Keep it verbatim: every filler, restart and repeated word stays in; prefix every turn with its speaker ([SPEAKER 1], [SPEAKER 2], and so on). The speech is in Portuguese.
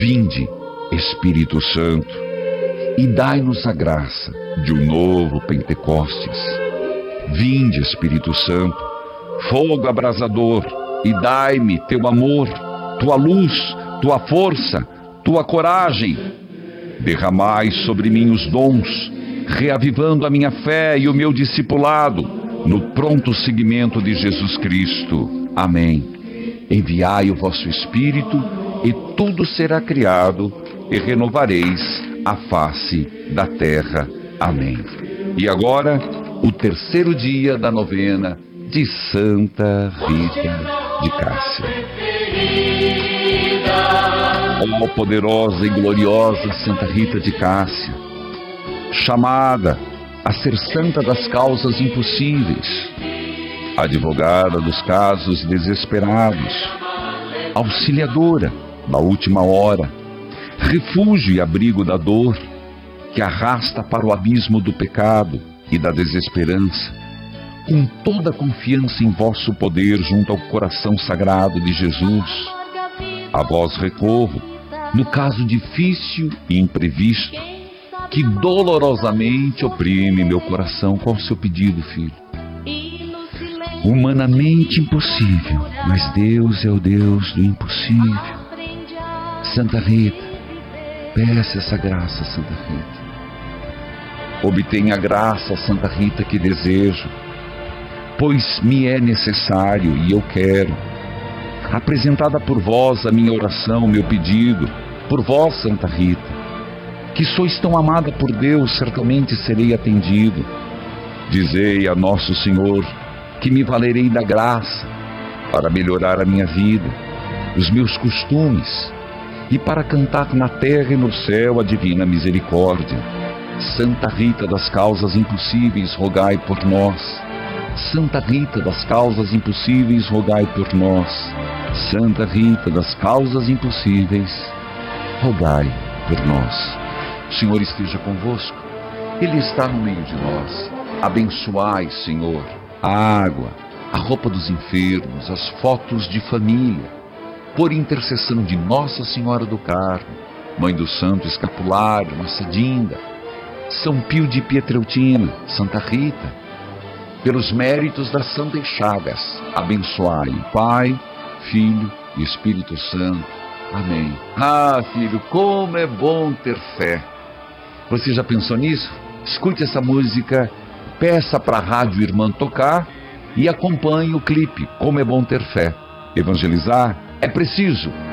[SPEAKER 1] Vinde, Espírito Santo, e dai-nos a graça de um novo Pentecostes. Vinde, Espírito Santo, fogo abrasador, e dai-me teu amor, tua luz, tua força, tua coragem. Derramai sobre mim os dons, reavivando a minha fé e o meu discipulado, no pronto seguimento de Jesus Cristo. Amém. Enviai o vosso Espírito, e tudo será criado, e renovareis a face da terra. Amém. E agora, o terceiro dia da novena de Santa Rita de Cássia. Ó poderosa e gloriosa Santa Rita de Cássia, chamada a ser santa das causas impossíveis, advogada dos casos desesperados, auxiliadora da última hora, refúgio e abrigo da dor, que arrasta para o abismo do pecado e da desesperança, com toda a confiança em vosso poder junto ao coração sagrado de Jesus. A vós recorro, no caso difícil e imprevisto, que dolorosamente oprime meu coração. Qual o seu pedido, filho? Humanamente impossível, mas Deus é o Deus do impossível. Santa Rita, peça essa graça, Santa Rita. Obtenha a graça, Santa Rita, que desejo, pois me é necessário e eu quero. Apresentada por vós a minha oração, meu pedido, por vós, Santa Rita, que sois tão amada por Deus, certamente serei atendido. Dizei a Nosso Senhor que me valerei da graça para melhorar a minha vida, os meus costumes, e para cantar na terra e no céu a divina misericórdia. Santa Rita das causas impossíveis, rogai por nós. Santa Rita das causas impossíveis, rogai por nós. Santa Rita das causas impossíveis, rogai por nós. O Senhor esteja convosco, Ele está no meio de nós. Abençoai, Senhor, a água, a roupa dos enfermos, as fotos de família, por intercessão de Nossa Senhora do Carmo, Mãe do Santo Escapulário, Nossa Dinda, São Pio de Pietreutina, Santa Rita, pelos méritos das Santas Chagas, abençoai o Pai, Filho e Espírito Santo. Amém. Ah, filho, como é bom ter fé. Você já pensou nisso? Escute essa música, peça para a Rádio Irmã tocar e acompanhe o clipe, Como é Bom Ter Fé. Evangelizar é preciso.